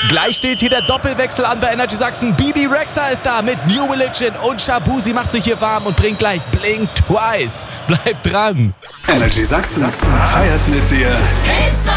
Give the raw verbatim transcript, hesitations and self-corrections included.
Gleich steht hier der Doppelwechsel an bei Energy Sachsen. Bibi Rexha ist da mit New Religion und Shabuzi macht sich hier warm und bringt gleich Blink Twice. Bleibt dran. Energy Sachsen feiert mit dir.